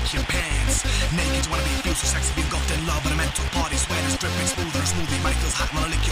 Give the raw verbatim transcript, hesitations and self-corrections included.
your pants. Naked, you wanna be feel so sexy, be engulfed in love, but a mental party, sweat is dripping smoother, smoothie, body feels hot, wanna lick